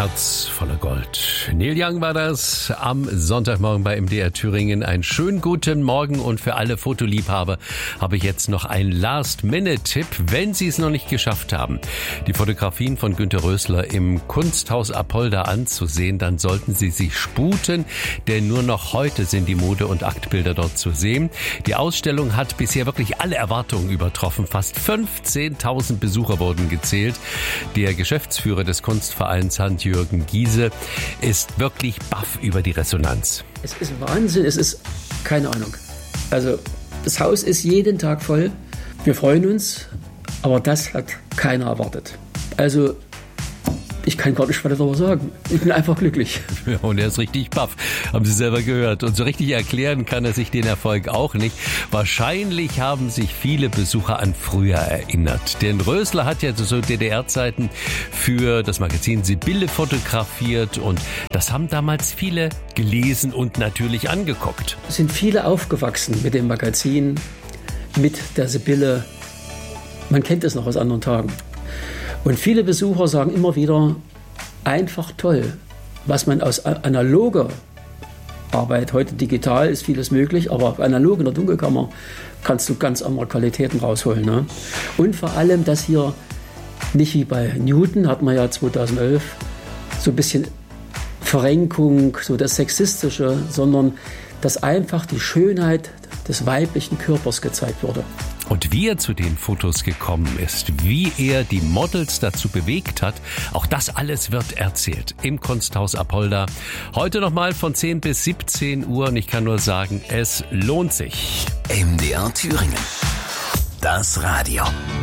Herz voller Gold. Neil Young war das am Sonntagmorgen bei MDR Thüringen. Einen schönen guten Morgen und für alle Fotoliebhaber habe ich jetzt noch einen Last-Minute-Tipp, wenn Sie es noch nicht geschafft haben, die Fotografien von Günter Rösler im Kunsthaus Apolda anzusehen, dann sollten Sie sich sputen, denn nur noch heute sind die Mode- und Aktbilder dort zu sehen. Die Ausstellung hat bisher wirklich alle Erwartungen übertroffen. Fast 15.000 Besucher wurden gezählt. Der Geschäftsführer des Kunstvereins Hans-Jürgen Giese ist wirklich baff über die Resonanz. Es ist Wahnsinn, es ist keine Ahnung. Also das Haus ist jeden Tag voll. Wir freuen uns, aber das hat keiner erwartet. Also ich kann gar nicht weiter darüber sagen. Ich bin einfach glücklich. Ja, und er ist richtig baff, haben Sie selber gehört. Und so richtig erklären kann er sich den Erfolg auch nicht. Wahrscheinlich haben sich viele Besucher an früher erinnert. Denn Rösler hat ja zu DDR-Zeiten für das Magazin Sibylle fotografiert. Und das haben damals viele gelesen und natürlich angeguckt. Es sind viele aufgewachsen mit dem Magazin, mit der Sibylle. Man kennt es noch aus anderen Tagen. Und viele Besucher sagen immer wieder, einfach toll, was man aus analoger Arbeit, heute digital ist vieles möglich, aber analog in der Dunkelkammer kannst du ganz andere Qualitäten rausholen. Ne? Und vor allem, dass hier nicht wie bei Newton, hat man ja 2011, so ein bisschen Verrenkung, so das Sexistische, sondern dass einfach die Schönheit des weiblichen Körpers gezeigt wurde. Und wie er zu den Fotos gekommen ist, wie er die Models dazu bewegt hat, auch das alles wird erzählt im Kunsthaus Apolda. Heute nochmal von 10 bis 17 Uhr und ich kann nur sagen, es lohnt sich. MDR Thüringen. Das Radio.